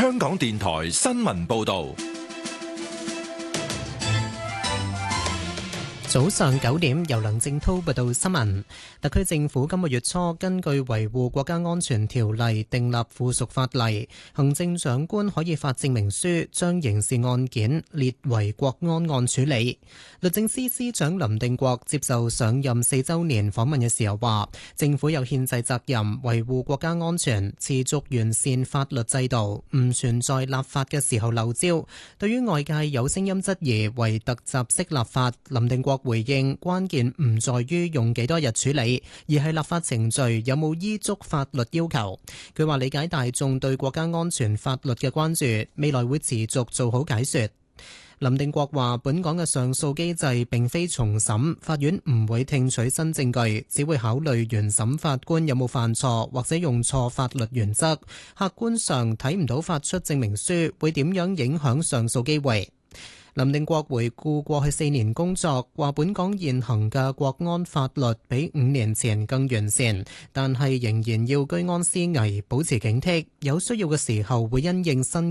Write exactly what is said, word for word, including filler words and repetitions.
香港電台新聞報道。 早上九點，由梁正濤報道新聞。特區政府今個月初根據維護國家安全條例訂立附屬法例，行政長官可以發證明書將刑事案件列為國安案處理。律政司司長林定國接受上任四週年訪問嘅時候話，政府有憲制責任維護國家安全，持續完善法律制度，唔存在立法嘅時候漏招。對於外界有聲音質疑為突襲式立法，林定國回應關鍵唔在於用幾多日處理，而係立法程序有冇依足法律要求。佢話理解大眾對國家安全法律嘅關注，未來會持續做好解說。林定國話本港嘅上訴機制並非重審，法院唔會聽取新證據，只會考慮原審法官有冇犯錯或者用錯法律原則。客觀上睇唔到發出證明書會點樣影響上訴機會。林定國回顧過去四年工作，話本港現行嘅國安法律比五年前更完善，但係仍然要居安思危，保持警惕，有需要嘅時候會因應新